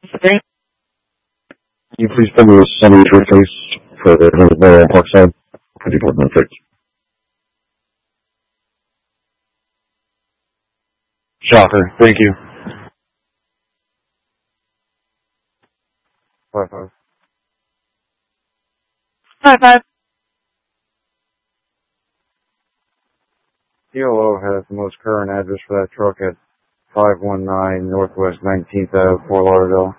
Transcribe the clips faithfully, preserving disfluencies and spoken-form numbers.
Okay. Can you please tell me the summary interface for the Hillsborough and Parkside? fifty-four point six. Shocker. Thank you. Five five. Five five. P L O has the most current address for that truck at five one nine Northwest nineteenth Avenue, Fort Lauderdale.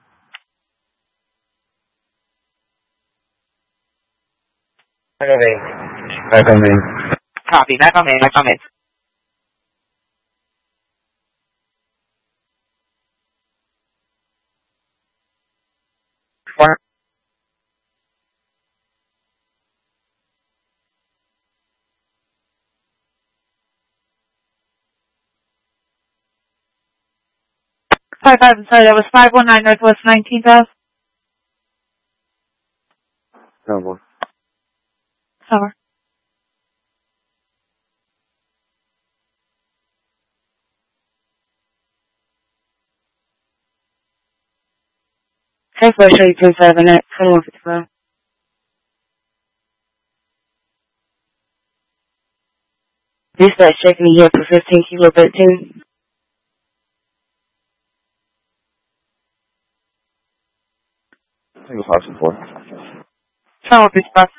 Back on main. Back on main. Copy. Back on main. Back on main. Four. Five five. I'm sorry. That was five one nine Northwest nineteenth Ave. Cowboy. Summer. Hey, for show you two seven at twenty-one fifty-five. Dispatch checking me here for fifteen kilo thirteen. Single five four. twenty-one fifty-five.